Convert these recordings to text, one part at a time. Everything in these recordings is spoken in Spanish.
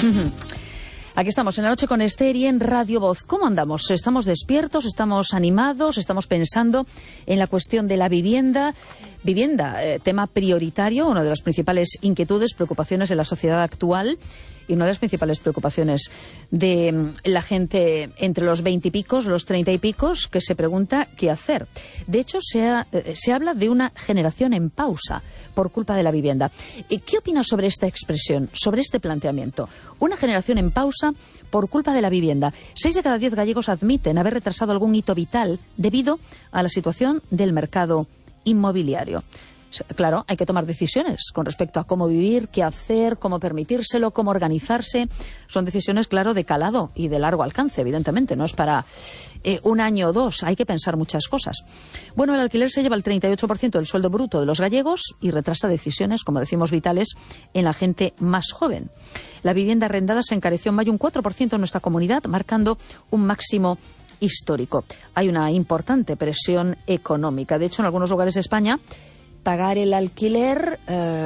Aquí estamos en La Noche con Esther y en Radio Voz. ¿Cómo andamos? ¿Estamos despiertos? ¿Estamos animados? ¿Estamos pensando en la cuestión de la vivienda? Vivienda, tema prioritario, una de las principales inquietudes, preocupaciones de la sociedad actual y una de las principales preocupaciones de la gente entre los 20 y picos, los 30 y picos, que se pregunta qué hacer. De hecho, se habla de una generación en pausa por culpa de la vivienda. ¿Qué opinas sobre esta expresión, sobre este planteamiento? Una generación en pausa por culpa de la vivienda. 6 de cada 10 gallegos admiten haber retrasado algún hito vital debido a la situación del mercado inmobiliario. Claro, hay que tomar decisiones con respecto a cómo vivir, qué hacer, cómo permitírselo, cómo organizarse. Son decisiones, claro, de calado y de largo alcance, evidentemente. No es para un año o dos, hay que pensar muchas cosas. Bueno, el alquiler se lleva el 38% del sueldo bruto de los gallegos y retrasa decisiones, como decimos, vitales en la gente más joven. La vivienda arrendada se encareció en mayo un 4% en nuestra comunidad, marcando un máximo histórico. Hay una importante presión económica. De hecho, en algunos lugares de España, pagar el alquiler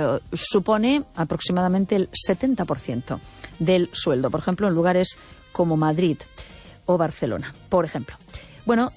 supone aproximadamente el 70% del sueldo. Por ejemplo, en lugares como Madrid o Barcelona, por ejemplo. Bueno,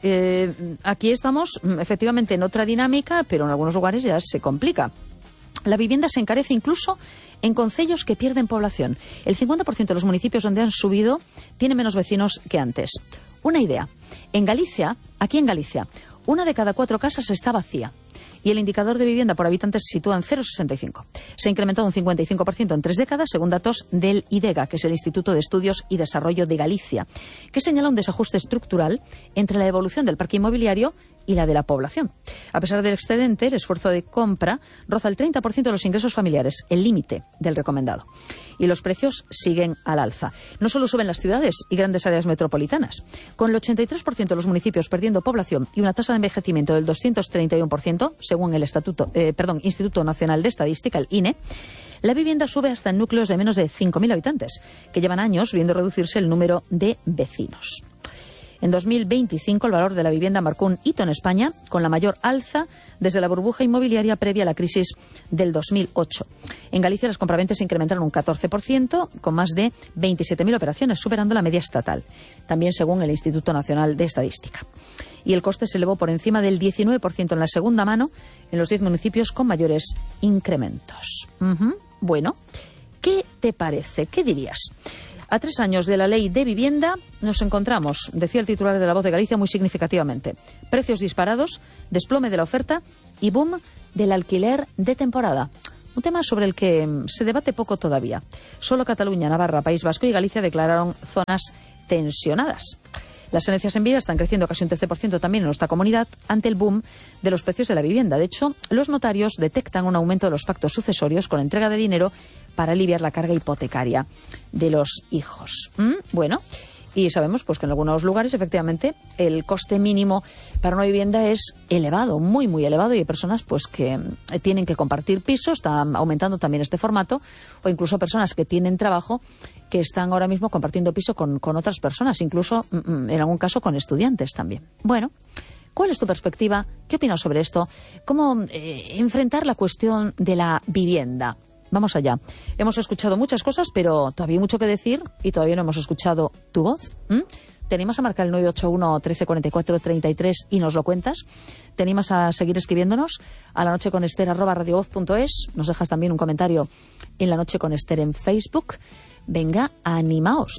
aquí estamos efectivamente en otra dinámica, pero en algunos lugares ya se complica. La vivienda se encarece incluso en concellos que pierden población. El 50% de los municipios donde han subido tiene menos vecinos que antes. Una idea. En Galicia, aquí en Galicia, 1 de cada 4 casas está vacía. Y el indicador de vivienda por habitante se sitúa en 0,65. Se ha incrementado un 55% en 3 décadas, según datos del IDEGA, que es el Instituto de Estudios y Desarrollo de Galicia, que señala un desajuste estructural entre la evolución del parque inmobiliario y la de la población. A pesar del excedente, el esfuerzo de compra roza el 30% de los ingresos familiares, el límite del recomendado. Y los precios siguen al alza. No solo suben las ciudades y grandes áreas metropolitanas. Con el 83% de los municipios perdiendo población y una tasa de envejecimiento del 231%, según el Instituto Nacional de Estadística, el INE, la vivienda sube hasta en núcleos de menos de 5.000 habitantes, que llevan años viendo reducirse el número de vecinos. En 2025 el valor de la vivienda marcó un hito en España, con la mayor alza desde la burbuja inmobiliaria previa a la crisis del 2008. En Galicia las compraventas se incrementaron un 14%, con más de 27.000 operaciones, superando la media estatal, también según el Instituto Nacional de Estadística. Y el coste se elevó por encima del 19% en la segunda mano en los 10 municipios con mayores incrementos. Bueno, ¿qué te parece? ¿Qué dirías? A 3 años de la ley de vivienda nos encontramos, decía el titular de La Voz de Galicia muy significativamente, precios disparados, desplome de la oferta y boom del alquiler de temporada. Un tema sobre el que se debate poco todavía. Solo Cataluña, Navarra, País Vasco y Galicia declararon zonas tensionadas. Las herencias en vida están creciendo casi un 13% también en nuestra comunidad ante el boom de los precios de la vivienda. De hecho, los notarios detectan un aumento de los pactos sucesorios con entrega de dinero para aliviar la carga hipotecaria de los hijos. Bueno, y sabemos pues que en algunos lugares efectivamente el coste mínimo para una vivienda es elevado, muy muy elevado, y hay personas pues que tienen que compartir pisos, está aumentando también este formato, o incluso personas que tienen trabajo que están ahora mismo compartiendo piso con otras personas, incluso en algún caso con estudiantes también. Bueno, ¿cuál es tu perspectiva? ¿Qué opinas sobre esto? ¿Cómo enfrentar la cuestión de la vivienda? Vamos allá. Hemos escuchado muchas cosas, pero todavía hay mucho que decir y todavía no hemos escuchado tu voz. ¿Te animas a marcar el 981 1344 33 y nos lo cuentas? ¿Te animas a seguir escribiéndonos a lanocheconester@radiovoz.es? Nos dejas también un comentario en La Noche con Esther en Facebook. Venga, animaos.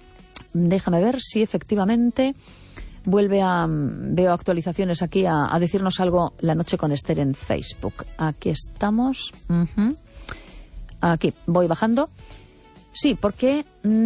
Déjame ver si efectivamente veo actualizaciones aquí a decirnos algo La Noche con Esther en Facebook. Aquí estamos. Aquí, voy bajando. Sí, porque...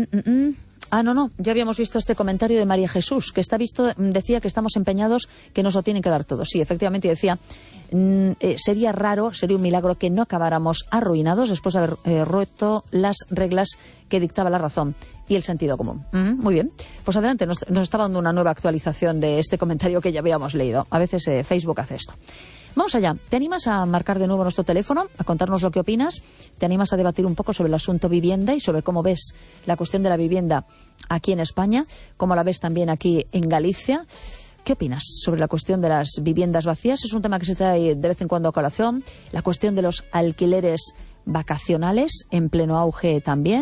no, ya habíamos visto este comentario de María Jesús, que decía que estamos empeñados, que nos lo tienen que dar todo. Sí, efectivamente decía, sería raro, sería un milagro que no acabáramos arruinados después de haber roto las reglas que dictaba la razón y el sentido común. Muy bien, pues adelante, nos estaba dando una nueva actualización de este comentario que ya habíamos leído. A veces Facebook hace esto. Vamos allá. ¿Te animas a marcar de nuevo nuestro teléfono, a contarnos lo que opinas? ¿Te animas a debatir un poco sobre el asunto vivienda y sobre cómo ves la cuestión de la vivienda aquí en España? ¿Cómo la ves también aquí en Galicia? ¿Qué opinas sobre la cuestión de las viviendas vacías? Es un tema que se trae de vez en cuando a colación. La cuestión de los alquileres vacacionales en pleno auge también.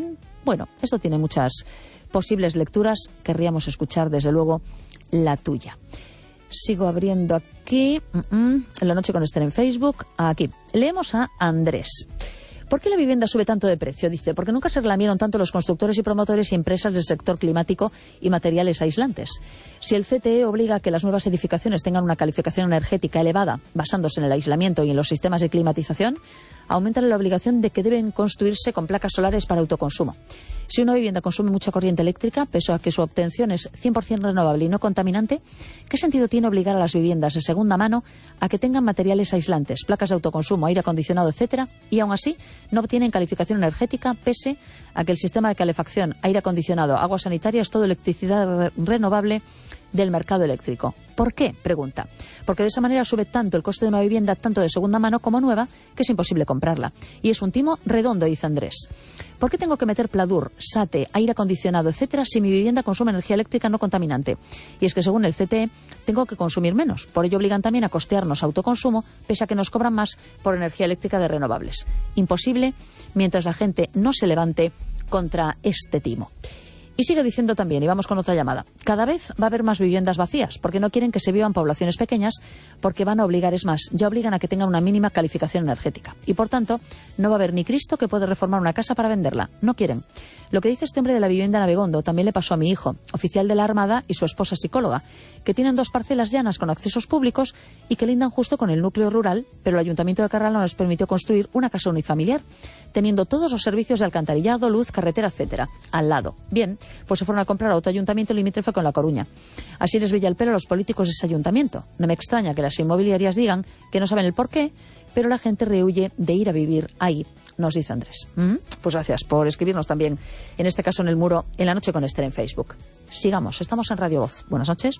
Bueno, esto tiene muchas posibles lecturas. Querríamos escuchar, desde luego, la tuya. Sigo abriendo aquí, en la noche con Esther en Facebook. Aquí, leemos a Andrés. ¿Por qué la vivienda sube tanto de precio? Dice, porque nunca se relamieron tanto los constructores y promotores y empresas del sector climático y materiales aislantes. Si el CTE obliga a que las nuevas edificaciones tengan una calificación energética elevada, basándose en el aislamiento y en los sistemas de climatización, aumenta la obligación de que deben construirse con placas solares para autoconsumo. Si una vivienda consume mucha corriente eléctrica, pese a que su obtención es 100% renovable y no contaminante, ¿qué sentido tiene obligar a las viviendas de segunda mano a que tengan materiales aislantes, placas de autoconsumo, aire acondicionado, etcétera, y aún así no obtienen calificación energética, pese a que el sistema de calefacción, aire acondicionado, agua sanitaria es todo electricidad renovable del mercado eléctrico? ¿Por qué? Pregunta. Porque de esa manera sube tanto el coste de una vivienda, tanto de segunda mano como nueva, que es imposible comprarla. Y es un timo redondo, dice Andrés. ¿Por qué tengo que meter pladur, SATE, aire acondicionado, etcétera, si mi vivienda consume energía eléctrica no contaminante? Y es que según el CTE, tengo que consumir menos. Por ello obligan también a costearnos autoconsumo, pese a que nos cobran más por energía eléctrica de renovables. Imposible mientras la gente no se levante contra este timo. Y sigue diciendo también, y vamos con otra llamada, cada vez va a haber más viviendas vacías, porque no quieren que se vivan poblaciones pequeñas, porque van a obligar, es más, ya obligan a que tengan una mínima calificación energética. Y por tanto, no va a haber ni Cristo que pueda reformar una casa para venderla. No quieren. Lo que dice este hombre de la vivienda en Abegondo también le pasó a mi hijo, oficial de la Armada, y su esposa psicóloga, que tienen 2 parcelas llanas con accesos públicos y que lindan justo con el núcleo rural, pero el Ayuntamiento de Carral no les permitió construir una casa unifamiliar, teniendo todos los servicios de alcantarillado, luz, carretera, etcétera, al lado. Bien, pues se fueron a comprar a otro ayuntamiento limítrofe con La Coruña. Así les brilla el pelo a los políticos de ese ayuntamiento. No me extraña que las inmobiliarias digan que no saben el porqué, pero la gente rehuye de ir a vivir ahí, nos dice Andrés. Pues gracias por escribirnos también, en este caso en el muro, en la noche con Esther en Facebook. Sigamos, estamos en Radio Voz. Buenas noches.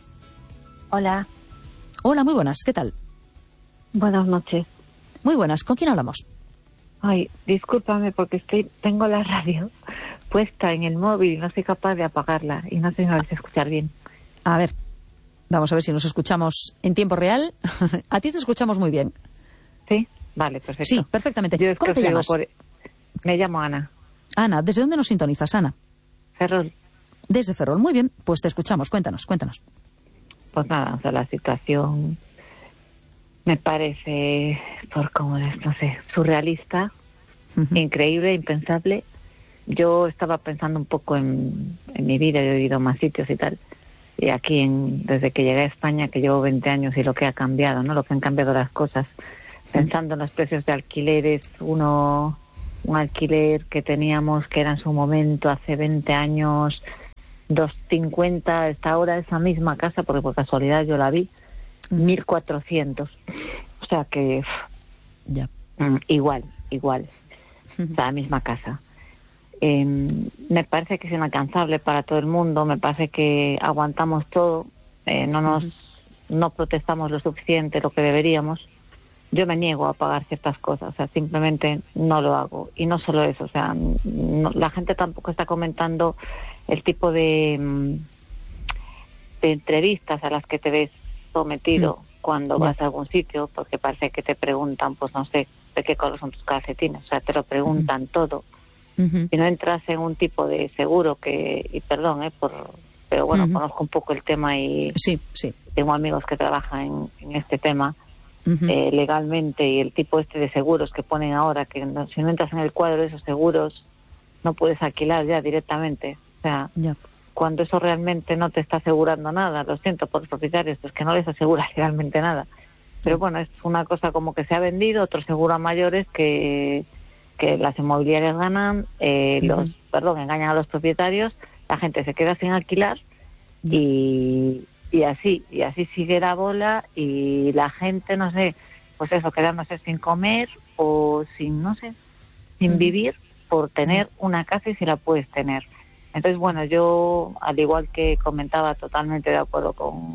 Hola. Hola, muy buenas, ¿qué tal? Buenas noches. Muy buenas, ¿con quién hablamos? Ay, discúlpame porque tengo la radio puesta en el móvil y no soy capaz de apagarla y no sé si me vais a escuchar bien. A ver, vamos a ver si nos escuchamos en tiempo real. A ti te escuchamos muy bien. ¿Sí? Vale, perfecto. Sí, perfectamente. ¿Cómo te llamas? Me llamo Ana. Ana, ¿desde dónde nos sintonizas, Ana? Ferrol. Desde Ferrol, muy bien. Pues te escuchamos, cuéntanos. Pues nada, o sea, la situación me parece, no sé, surrealista, increíble, impensable. Yo estaba pensando un poco en mi vida, yo he vivido más sitios y tal, y aquí desde que llegué a España, que llevo 20 años y lo que ha cambiado, ¿no? Lo que han cambiado las cosas, pensando en los precios de alquileres, un alquiler que teníamos que era en su momento hace 20 años 250, está ahora esa misma casa, porque por casualidad yo la vi, 1.400. O sea que ya. Igual, la misma casa. Me parece que es inalcanzable para todo el mundo, me parece que aguantamos todo, no protestamos lo suficiente, lo que deberíamos. Yo me niego a pagar ciertas cosas, o sea, simplemente no lo hago. Y no solo eso, o sea, la gente tampoco está comentando el tipo de entrevistas a las que te ves sometido cuando vas a algún sitio, porque parece que te preguntan, pues no sé, de qué color son tus calcetines, o sea, te lo preguntan todo. Si no entras en un tipo de seguro y perdón, pero bueno, conozco un poco el tema y sí. tengo amigos que trabajan en este tema legalmente, y el tipo de seguros que ponen ahora, que si no entras en el cuadro de esos seguros no puedes alquilar ya directamente, o sea, cuando eso realmente no te está asegurando nada. Lo siento por los propietarios, pues que no les asegura legalmente nada, pero bueno, es una cosa como que se ha vendido, otro seguro a mayores que las inmobiliarias ganan, engañan a los propietarios, la gente se queda sin alquilar y así sigue la bola, y la gente, no sé, pues eso, quedándose sin comer o sin vivir por tener una casa, y si la puedes tener. Entonces, bueno, yo, al igual que comentaba, totalmente de acuerdo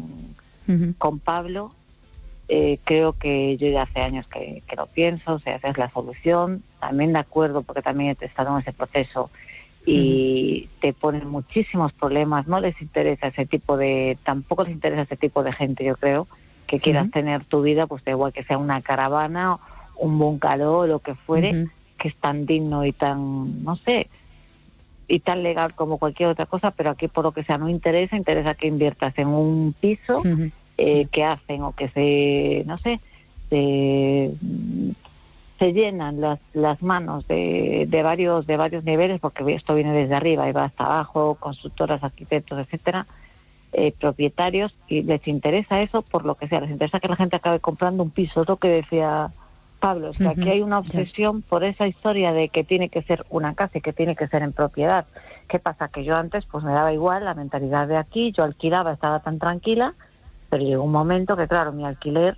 con Pablo. Creo que yo ya hace años que lo pienso, o sea, esa es la solución. También de acuerdo, porque también he estado en ese proceso y te ponen muchísimos problemas. No les interesa tampoco les interesa ese tipo de gente, yo creo, que quieras tener tu vida, pues da igual que sea una caravana, un bungalow, lo que fuere, que es tan digno y tan, no sé, y tan legal como cualquier otra cosa, pero aquí por lo que sea no interesa que inviertas en un piso que hacen o que se llenan las manos de varios niveles, porque esto viene desde arriba y va hasta abajo, constructoras, arquitectos, etcétera, propietarios, y les interesa eso por lo que sea, les interesa que la gente acabe comprando un piso. Es lo que decía Pablo, o sea, aquí hay una obsesión por esa historia de que tiene que ser una casa y que tiene que ser en propiedad. ¿Qué pasa? Que yo antes pues me daba igual la mentalidad de aquí, yo alquilaba, estaba tan tranquila, pero llegó un momento que, claro, mi alquiler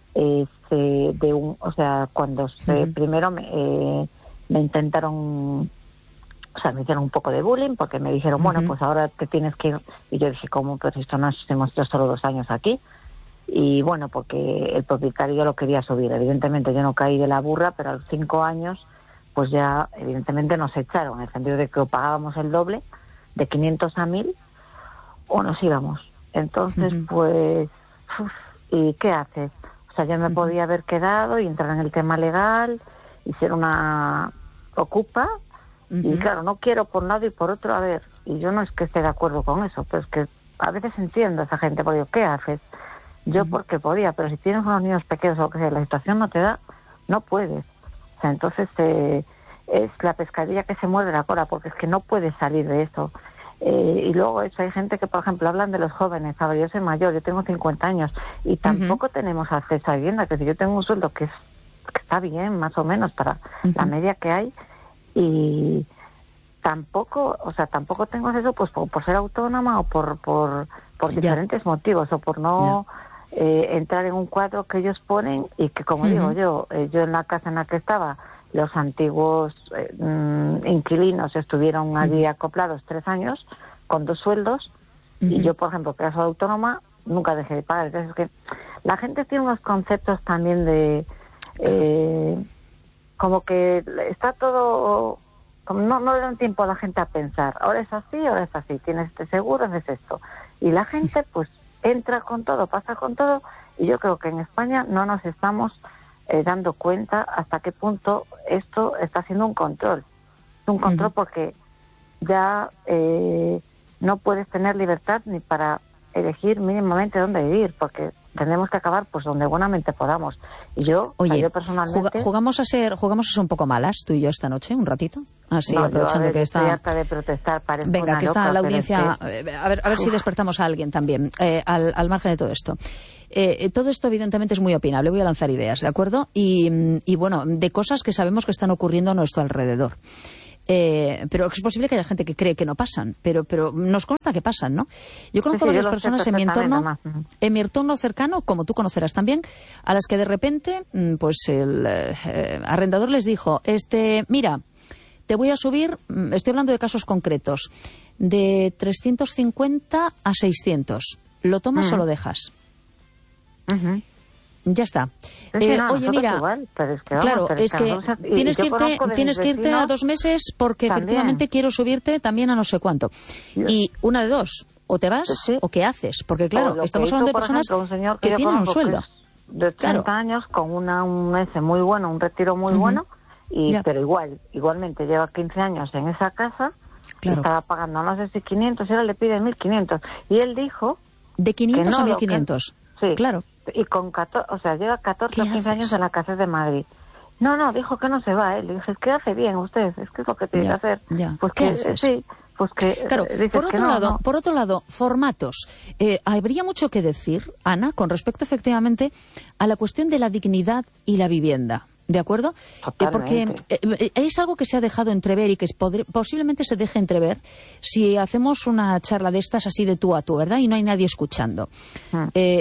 cuando primero me intentaron, me hicieron un poco de bullying porque me dijeron, bueno, pues ahora te tienes que ir. Y yo dije, ¿cómo? Pues esto no hemos hecho solo 2 años aquí. Y bueno, porque el propietario lo quería subir. Evidentemente yo no caí de la burra, pero a los 5 años pues ya evidentemente nos echaron, en el sentido de que o pagábamos el doble, de 500 a 1000, o nos íbamos. Entonces, pues, ¿y qué haces? O sea, yo me podía haber quedado y entrar en el tema legal y ser una ocupa. Y claro, no quiero por un lado y por otro, a ver, y yo no es que esté de acuerdo con eso, pero es que a veces entiendo a esa gente, porque digo, ¿qué haces? Yo porque podía, pero si tienes unos niños pequeños o lo que sea, la situación no te da, no puedes. O sea, entonces es la pescadilla que se muerde la cola, porque es que no puedes salir de eso. Y luego eso, hay gente que, por ejemplo, hablan de los jóvenes. ¿Sabes? Yo soy mayor, yo tengo 50 años y tampoco tenemos acceso a vivienda, que si yo tengo un sueldo que está bien, más o menos, para la media que hay, y tampoco tengo acceso pues por ser autónoma o por diferentes motivos, o por no entrar en un cuadro que ellos ponen, y que, como digo yo en la casa en la que estaba, los antiguos inquilinos estuvieron allí acoplados 3 años con 2 sueldos, y yo, por ejemplo, que soy autónoma, nunca dejé de pagar. Entonces, es que la gente tiene unos conceptos también de como que está todo, como no le dan tiempo a la gente a pensar, ahora es así, tienes este seguro, es esto, y la gente pues entra con todo, pasa con todo, y yo creo que en España no nos estamos dando cuenta hasta qué punto esto está siendo un control. Porque ya no puedes tener libertad ni para elegir mínimamente dónde vivir, porque tenemos que acabar pues donde buenamente podamos. Y yo, yo personalmente... ¿Jugamos a ser un poco malas, tú y yo, esta noche, un ratito? Así, no, aprovechando que está... Estoy harta de protestar, venga, que está la audiencia... A ver si despertamos a alguien también, al margen de todo esto. Todo esto, evidentemente, es muy opinable. Voy a lanzar ideas, ¿de acuerdo? Y bueno, de cosas que sabemos que están ocurriendo a nuestro alrededor. Pero es posible que haya gente que cree que no pasan, pero nos consta que pasan, ¿no? Yo conozco varias personas en mi entorno cercano, como tú conocerás también, a las que de repente pues el arrendador les dijo, mira, te voy a subir, estoy hablando de casos concretos, de 350 a 600. ¿Lo tomas o lo dejas? Ya está. Oye, mira, igual, pero es que, vamos, claro, es que tienes que irte a 2 meses porque también, efectivamente quiero subirte también a no sé cuánto. Y una de dos, o te vas o qué haces, porque claro, estamos hablando de personas que tienen un sueldo. De 30 años con un mes muy bueno, un retiro muy bueno, pero igualmente lleva 15 años en esa casa, estaba pagando no sé si 500, y ahora le piden 1.500. Y él dijo... De 500 a 1.500. Sí, claro. Y con 14, lleva 14 o 15 años en la casa de Madrid. No, dijo que no se va, Le dije, es que hace bien usted, es que es lo que tiene que hacer. Pues ¿qué que haces? sí, pues que... Claro, por otro lado, formatos. Habría mucho que decir, Ana, con respecto efectivamente a la cuestión de la dignidad y la vivienda. ¿De acuerdo? Porque es algo que se ha dejado entrever y que posiblemente se deje entrever si hacemos una charla de estas así de tú a tú, ¿verdad? Y no hay nadie escuchando.